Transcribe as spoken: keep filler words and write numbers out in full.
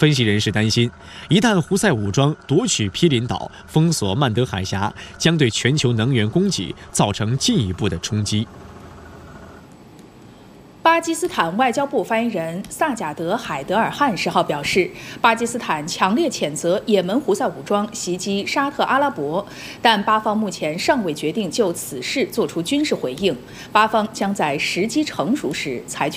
分析人士担心，一旦胡塞武装夺取毗邻岛、封锁曼德海峡，将对全球能源供给造成进一步的冲击。 巴基斯坦外交部发言人萨贾德·海德尔汗十号表示，巴基斯坦强烈谴责也门胡塞武装袭击沙特阿拉伯，但巴方目前尚未决定就此事作出军事回应，巴方将在时机成熟时采取。